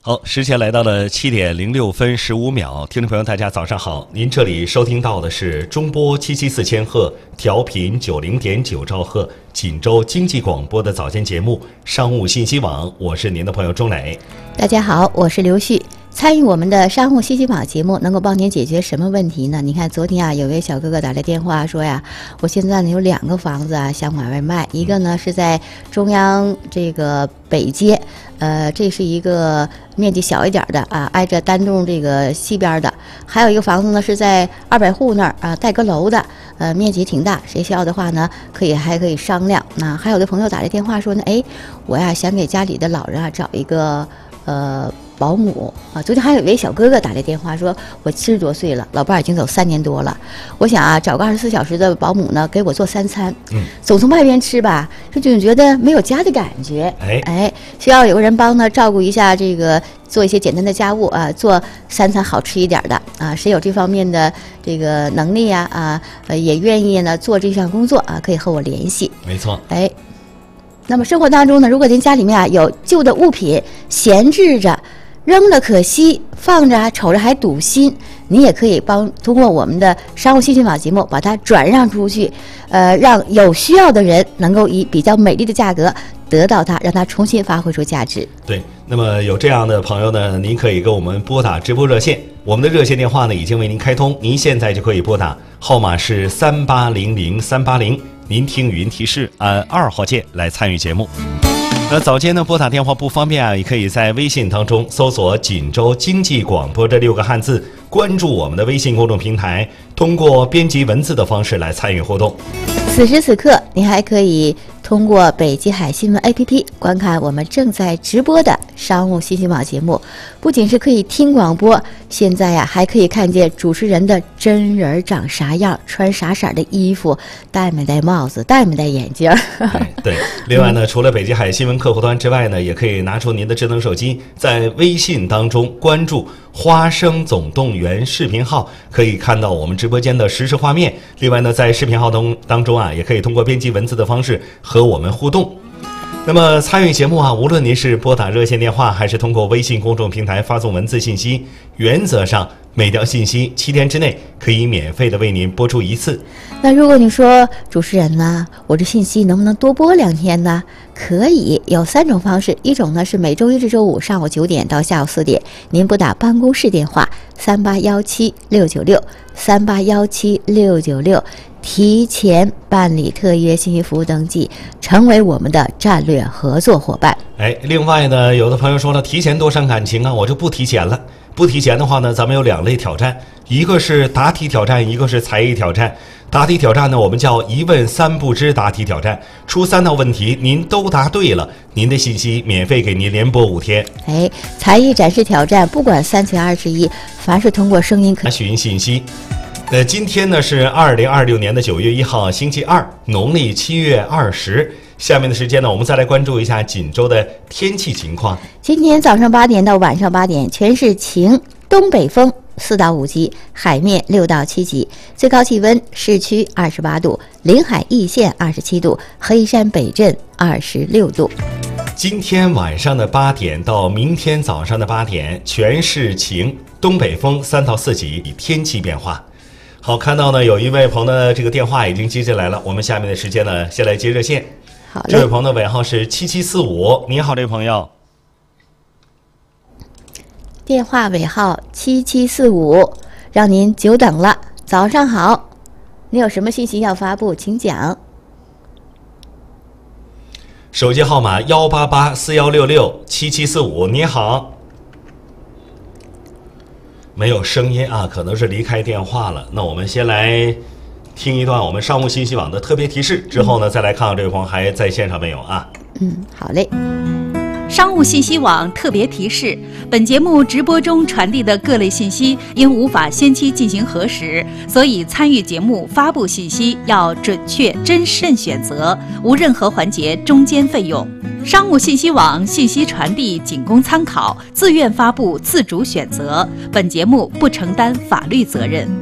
好，时间来到了7:06:15，听众朋友大家早上好，您这里收听到的是中波774千赫，调频90.9兆赫，锦州经济广播的早间节目商务信息网，我是您的朋友钟磊。 大家好，我是刘旭。参与我们的商务信息网节目，能够帮您解决什么问题呢？你看昨天有位小哥哥打来电话说呀，我现在呢有2个房子想往外卖，一个呢是在中央这个北街，这是一个面积小一点的挨着丹东这个西边的，还有一个房子呢是在200户那儿带个楼的，面积挺大，谁需要的话呢还可以商量。那还有的朋友打来电话说呢，我想给家里的老人找一个保姆昨天还有一位小哥哥打来电话说，我70多岁了，老伴已经走3年多了，我想找个24小时的保姆呢，给我做3餐。总从外边吃吧，就总觉得没有家的感觉。需要有个人帮他照顾一下这个，做一些简单的家务做3餐好吃一点的谁有这方面的这个能力也愿意呢做这项工作可以和我联系。 没错。 那么生活当中呢，如果您家里面有旧的物品闲置着，扔了可惜，放着瞅着还堵心，你也可以通过我们的商务信息网节目把它转让出去，让有需要的人能够以比较美丽的价格得到它，让它重新发挥出价值。对， 那么有这样的朋友呢，您可以给我们拨打直播热线，我们的热线电话呢已经为您开通，您现在就可以拨打，号码是3800-380，您听语音提示按2号键来参与节目。早间呢拨打电话不方便也可以在微信当中搜索锦州经济广播这6个汉字，关注我们的微信公众平台，通过编辑文字的方式来参与互动。 此时此刻你还可以通过北极海新闻 APP 观看我们正在直播的商务信息网节目，不仅是可以听广播，现在还可以看见主持人的真人长啥样，穿啥色的衣服，戴没戴帽子，戴没戴眼镜。 对，另外呢，除了北极海新闻客户端之外呢，也可以拿出您的智能手机，在微信当中关注花生总动员视频号，可以看到我们直播间的实时画面。另外呢，在视频号当中也可以通过编辑文字的方式和我们互动。那么参与节目无论您是拨打热线电话还是通过微信公众平台发送文字信息，原则上每条信息7天之内可以免费的为您播出1次。 那如果你说主持人呢，我这信息能不能多播2天呢？可以，有3种方式。一种呢是每周1至周5上午9点到下午4点，您拨打办公室电话3817-696，3817-696，提前办理特约信息服务登记，成为我们的战略合作伙伴。 另外呢，有的朋友说了，提前多伤感情我就不提前了。不提前的话呢，咱们有2类挑战，一个是答题挑战，一个是才艺挑战。答题挑战呢，我们叫1问3不知答题挑战，出3道问题您都答对了，您的信息免费给您连播5天。 才艺展示挑战，不管3权21，凡是通过声音查询信息。今天呢是2026年9月1号星期二，农历7月20。下面的时间呢，我们再来关注一下锦州的天气情况。 今天早上8点到晚上8点全是晴，东北风4到5级，海面6到7级，最高气温市区28度，临海易县27度，黑山北镇26度。 今天晚上的8点到明天早上的8点全是晴，东北风3到4级，天气变化。好，看到呢有一位朋友的这个电话已经接进来了，我们下面的时间呢先来接热线。 好嘞， 这位朋友的尾号是7745，你好，这位朋友。 电话尾号7745，让您久等了。早上好，你有什么信息要发布，请讲。 手机号码18841667745，你好。没有声音可能是离开电话了。那我们先来听一段我们商务信息网的特别提示，之后呢再来看看这位朋友还在线上没有好嘞。 商务信息网特别提示：本节目直播中传递的各类信息因无法先期进行核实，所以参与节目发布信息要准确、真慎选择，无任何环节中间费用。商务信息网信息传递仅供参考，自愿发布自主选择。本节目不承担法律责任。